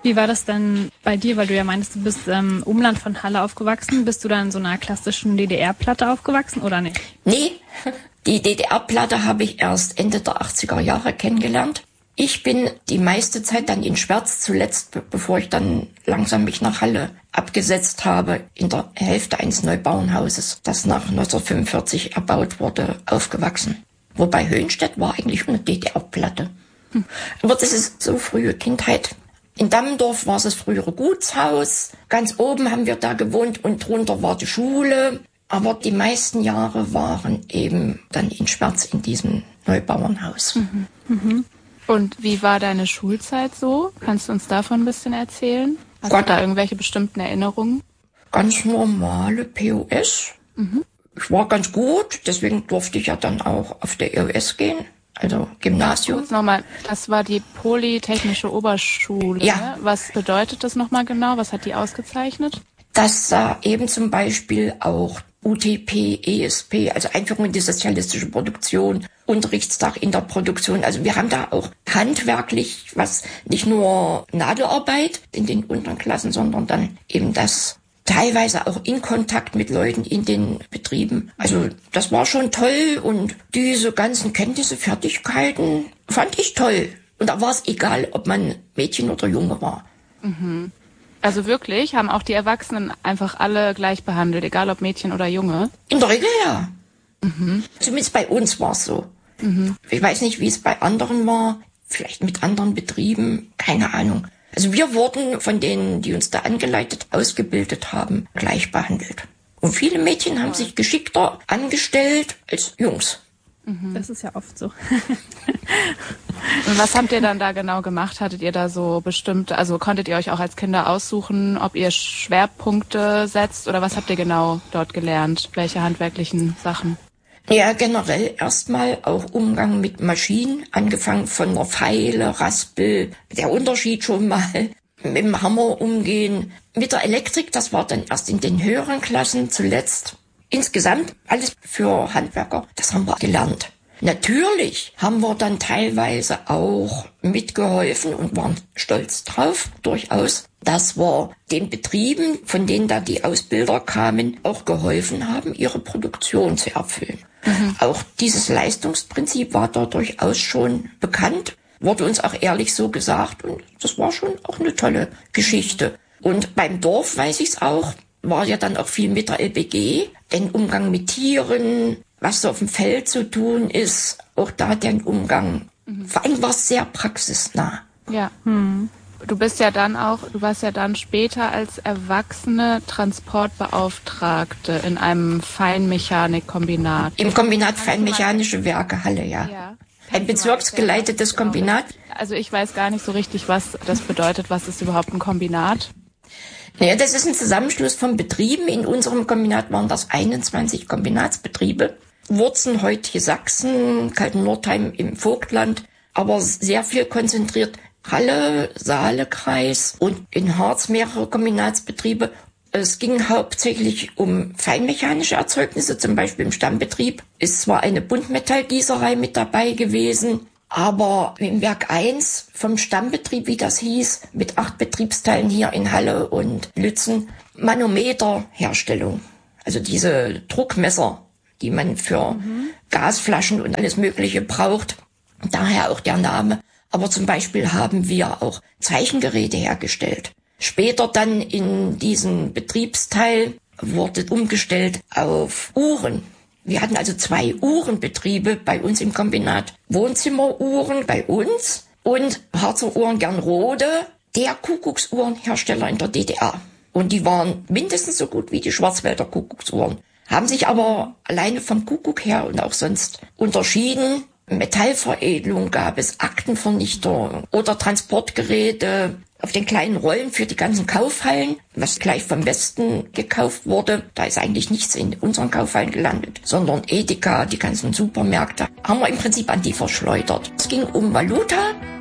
Wie war das denn bei dir, weil du ja meintest, du bist im Umland von Halle aufgewachsen. Bist du da in so einer klassischen DDR-Platte aufgewachsen oder nicht? Nee, die DDR-Platte habe ich erst Ende der 80er Jahre kennengelernt. Ich bin die meiste Zeit dann in Schwerz zuletzt, bevor ich dann langsam mich nach Halle abgesetzt habe, in der Hälfte eines Neubauernhauses, das nach 1945 erbaut wurde, aufgewachsen. Wobei Höhenstedt war eigentlich eine DDR-Platte. Aber das ist so frühe Kindheit. In Dammendorf war es das frühere Gutshaus. Ganz oben haben wir da gewohnt und drunter war die Schule. Aber die meisten Jahre waren eben dann in Schwerz in diesem Neubauernhaus. Mhm. Mhm. Und wie war deine Schulzeit so? Kannst du uns davon ein bisschen erzählen? Hast du da irgendwelche bestimmten Erinnerungen? Ganz normale POS. Mhm. Ich war ganz gut, deswegen durfte ich ja dann auch auf der EOS gehen, also Gymnasium. Kurz nochmal, das war die Polytechnische Oberschule. Ja. Ne? Was bedeutet das nochmal genau? Was hat die ausgezeichnet? Das eben zum Beispiel auch UTP, ESP, also Einführung in die sozialistische Produktion, Unterrichtstag in der Produktion. Also wir haben da auch handwerklich was, nicht nur Nadelarbeit in den unteren Klassen, sondern dann eben das teilweise auch in Kontakt mit Leuten in den Betrieben. Also das war schon toll und diese ganzen Kenntnisse, Fertigkeiten fand ich toll. Und da war es egal, ob man Mädchen oder Junge war. Mhm. Also wirklich, haben auch die Erwachsenen einfach alle gleich behandelt, egal ob Mädchen oder Junge? In der Regel ja. Mhm. Zumindest bei uns war es so. Mhm. Ich weiß nicht, wie es bei anderen war, vielleicht mit anderen Betrieben, keine Ahnung. Also wir wurden von denen, die uns da angeleitet, ausgebildet haben, gleich behandelt. Und viele Mädchen haben sich geschickter angestellt als Jungs. Das ist ja oft so. Und was habt ihr dann da genau gemacht? Hattet ihr da so bestimmte, also konntet ihr euch auch als Kinder aussuchen, ob ihr Schwerpunkte setzt oder was habt ihr genau dort gelernt? Welche handwerklichen Sachen? Ja, generell erstmal auch Umgang mit Maschinen, angefangen von der Feile, Raspel, der Unterschied schon mal, mit dem Hammer umgehen. Mit der Elektrik, das war dann erst in den höheren Klassen zuletzt. Insgesamt alles für Handwerker, das haben wir gelernt. Natürlich haben wir dann teilweise auch mitgeholfen und waren stolz drauf, durchaus, dass wir den Betrieben, von denen da die Ausbilder kamen, auch geholfen haben, ihre Produktion zu erfüllen. Mhm. Auch dieses Leistungsprinzip war da durchaus schon bekannt, wurde uns auch ehrlich so gesagt und das war schon auch eine tolle Geschichte. Und beim Dorf weiß ich es auch, war ja dann auch viel mit der LBG, den Umgang mit Tieren, was so auf dem Feld zu tun ist, auch da den Umgang. Vor allem war es sehr praxisnah. Ja. Du warst ja dann später als Erwachsene Transportbeauftragte in einem Feinmechanikkombinat. Im Kombinat Feinmechanische Werke Halle, ja. Ein bezirksgeleitetes Kombinat. Also ich weiß gar nicht so richtig, was das bedeutet. Was ist überhaupt ein Kombinat? Naja, das ist ein Zusammenschluss von Betrieben. In unserem Kombinat waren das 21 Kombinatsbetriebe. Wurzen heute Sachsen, Kalten-Nordheim im Vogtland, aber sehr viel konzentriert Halle, Saale-Kreis und in Harz mehrere Kombinatsbetriebe. Es ging hauptsächlich um feinmechanische Erzeugnisse, zum Beispiel im Stammbetrieb. Ist zwar eine Buntmetallgießerei mit dabei gewesen, aber im Werk 1 vom Stammbetrieb, wie das hieß, mit 8 Betriebsteilen hier in Halle und Lützen, Manometerherstellung. Also diese Druckmesser, die man für Gasflaschen und alles Mögliche braucht. Daher auch der Name. Aber zum Beispiel haben wir auch Zeichengeräte hergestellt. Später dann in diesem Betriebsteil wurde umgestellt auf Uhren. Wir hatten also 2 Uhrenbetriebe bei uns im Kombinat. Wohnzimmeruhren bei uns und Harzer Uhren Gernrode, der Kuckucksuhrenhersteller in der DDR. Und die waren mindestens so gut wie die Schwarzwälder Kuckucksuhren. Haben sich aber alleine vom Kuckuck her und auch sonst unterschieden. Metallveredelung gab es, Aktenvernichtung oder Transportgeräte auf den kleinen Rollen für die ganzen Kaufhallen, was gleich vom Westen gekauft wurde. Da ist eigentlich nichts in unseren Kaufhallen gelandet, sondern Edeka, die ganzen Supermärkte, haben wir im Prinzip an die verschleudert. Es ging um Valuta